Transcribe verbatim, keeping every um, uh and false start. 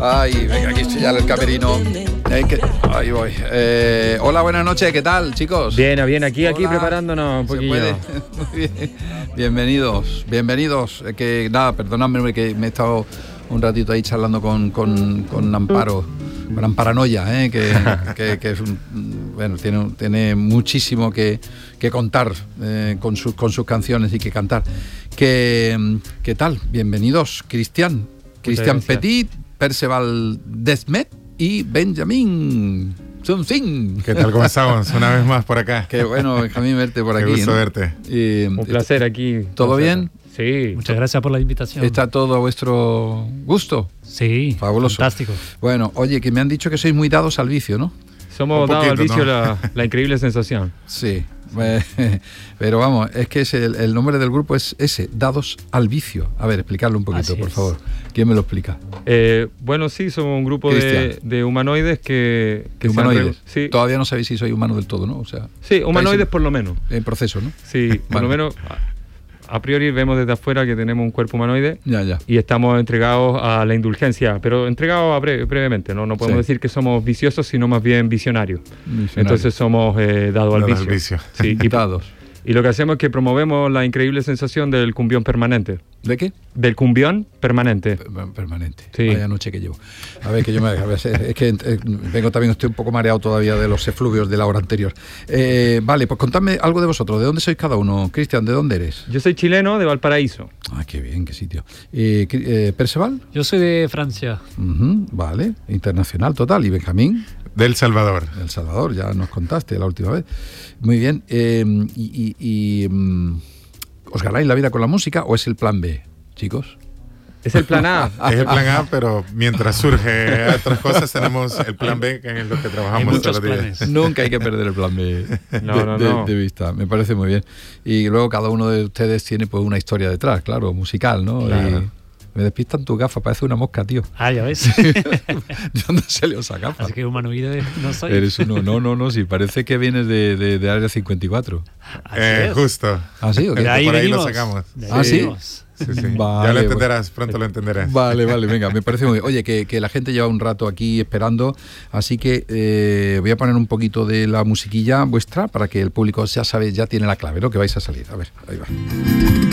Ay, venga, aquí estoy ya en el camerino. Eh, que, ahí voy. Eh, hola, buenas noches, ¿qué tal, chicos? Bien, bien, aquí, aquí Hola. preparándonos un poquillo. Muy bien. Bienvenidos, bienvenidos. Eh, que nada, perdonadme que me he estado un ratito ahí charlando con, con, con Amparo, con Amparanoia, ¿eh? que, que, que es un, bueno, tiene, tiene muchísimo que, que contar eh, con, sus, con sus canciones y que cantar. ¿Qué, qué tal? Bienvenidos, Cristian. Cristian Petit, Perceval Desmet y Benjamín Sunsin. ¿Qué tal? ¿Cómo estamos? Una vez más por acá. Qué bueno, Benjamín, verte por Qué aquí. Qué gusto ¿no? verte. Y, un placer aquí. ¿Todo bien? Sí. Muchas gracias por la invitación. ¿Está todo a vuestro gusto? Sí, fabuloso. Fantástico. Bueno, oye, que me han dicho que sois muy dados al vicio, ¿no? Somos dados al vicio, ¿no? la, la increíble sensación. Sí, pero vamos, es que es el, el nombre del grupo es ese, Dados al Vicio. A ver, explicarlo un poquito, Así por es. favor. ¿Quién me lo explica? Eh, bueno, sí, somos un grupo de, de humanoides que... que ¿De humanoides? Se han re... sí. Todavía no sabéis si soy humano del todo, ¿no? O sea, sí, humanoides por lo menos. En proceso, ¿no? Sí, por vale. lo menos... A priori vemos desde afuera que tenemos un cuerpo humanoide ya, ya. y estamos entregados a la indulgencia, pero entregados a bre brevemente, ¿no? No podemos sí. decir que somos viciosos, sino más bien visionarios. Visionario. Entonces somos eh, dados al Dados vicio. al vicio. Sí, y, dados. Y lo que hacemos es que promovemos la increíble sensación del cumbión permanente. ¿De qué? Del cumbión permanente. Permanente. Sí. Vaya noche que llevo. A ver, que yo me... A ver, es que eh, vengo también, estoy un poco mareado todavía de los efluvios de la hora anterior. Eh, vale, pues contadme algo de vosotros. ¿De dónde sois cada uno? Cristian, ¿de dónde eres? Yo soy chileno, de Valparaíso. Ah, qué bien, qué sitio. Eh, eh, ¿Perceval? Yo soy de Francia. Uh-huh, vale, internacional total. ¿Y Benjamín? De El Salvador. El Salvador, ya nos contaste la última vez. Muy bien. Eh, y, y, y um, ¿os ganáis la vida con la música o es el plan B, chicos? Es el plan A. Es el plan A, pero mientras surge otras cosas tenemos el plan B, que es lo que trabajamos todos los días. Nunca hay que perder el plan B no, de, no, de, no. de vista. Me parece muy bien. Y luego cada uno de ustedes tiene pues una historia detrás, claro, musical, ¿no? Claro. Y me despistan tus gafas, parece una mosca, tío. Ah, ya ves. ¿De dónde salió esa gafa? Así que humanoide no soy. Eres uno, no, no, no, sí, parece que vienes de, de, de Área cincuenta y cuatro. Eh, justo. ¿Ah, sí? ¿O qué? De ahí Por ahí venimos. lo sacamos. De ahí ¿Ah, sí? venimos. Sí, sí. Vale, ya lo entenderás, pronto lo entenderás. Vale, vale, venga, me parece muy bien. Oye, que, que la gente lleva un rato aquí esperando, así que eh, voy a poner un poquito de la musiquilla vuestra para que el público ya sabe, ya tiene la clave, ¿no? Que vais a salir. A ver, ahí va.